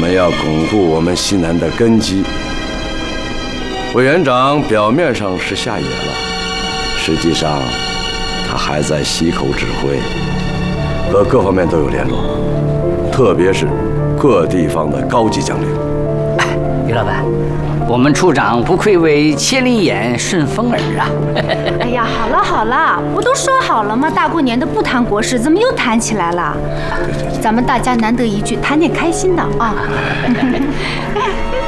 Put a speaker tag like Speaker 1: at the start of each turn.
Speaker 1: 们要巩固我们西南的根基。委员长表面上是下野了，实际上他还在西口指挥，和各方面都有联络，特别是各地方的高级将领。
Speaker 2: 于老板，我们处长不愧为千里眼顺风耳啊！
Speaker 3: 哎呀，好了好了，不都说好了吗？大过年的不谈国事，怎么又谈起来了？咱们大家难得一聚，谈点开心的啊！